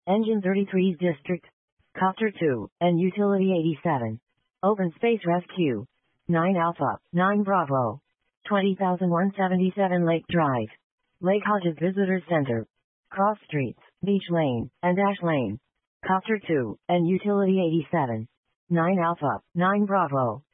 Engine 33's District. Copter 2, and Utility 87. Open Space Rescue. 9 Alpha, 9 Bravo. 20,177 Lake Drive. Lake Hodges Visitor Center. Cross Streets, Beach Lane, and Ash Lane. Copter 2, and Utility 87. 9 Alpha, 9 Bravo.